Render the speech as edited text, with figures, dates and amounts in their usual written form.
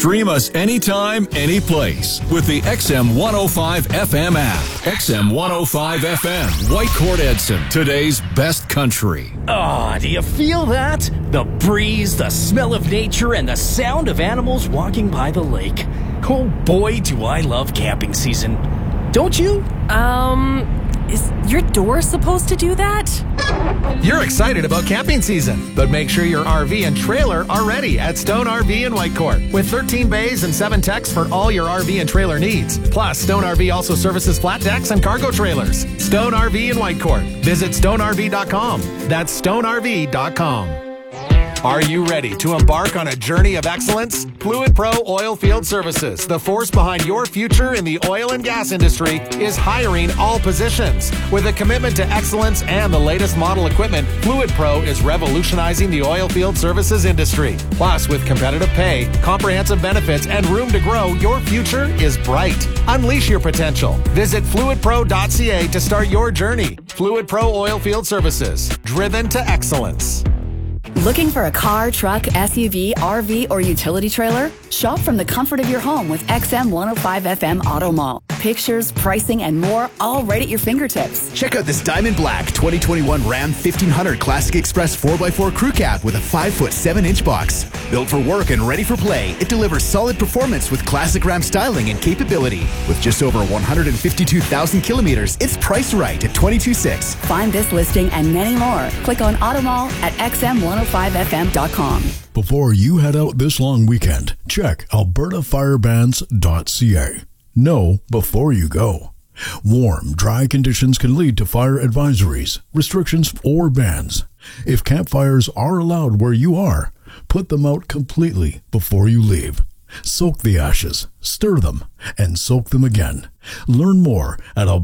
Stream us anytime, anyplace with the XM 105 FM app. XM 105 FM, Whitecourt Edson, today's best country. Ah, do you feel that? The breeze, the smell of nature, and the sound of animals walking by the lake. Oh boy, do I love camping season. Don't you? Is your door supposed to do that? You're excited about camping season, but make sure your RV and trailer are ready at Stone RV in Whitecourt. With 13 bays and 7 techs for all your RV and trailer needs. Plus, Stone RV also services flat decks and cargo trailers. Stone RV in Whitecourt. Visit stonerv.com. That's stonerv.com. Are you ready to embark on a journey of excellence? Fluid Pro Oilfield Services, the force behind your future in the oil and gas industry, is hiring all positions. With a commitment to excellence and the latest model equipment, Fluid Pro is revolutionizing the oilfield services industry. Plus, with competitive pay, comprehensive benefits, and room to grow, your future is bright. Unleash your potential. Visit fluidpro.ca to start your journey. Fluid Pro Oilfield Services, driven to excellence. Looking for a car, truck, SUV, RV, or utility trailer? Shop from the comfort of your home with XM 105 FM Auto Mall. Pictures, pricing, and more, all right at your fingertips. Check out this Diamond Black 2021 Ram 1500 Classic Express 4x4 crew cab with a 5-foot 7-inch box. Built for work and ready for play, it delivers solid performance with classic Ram styling and capability. With just over 152,000 kilometers, it's priced right at $22,600. Find this listing and many more. Click on Auto Mall at xm105fm.com. Before you head out this long weekend, check albertafirebans.ca. Know before you go. Warm, dry conditions can lead to fire advisories, restrictions, or bans. If campfires are allowed where you are, put them out completely before you leave. Soak the ashes, stir them, and soak them again. Learn more at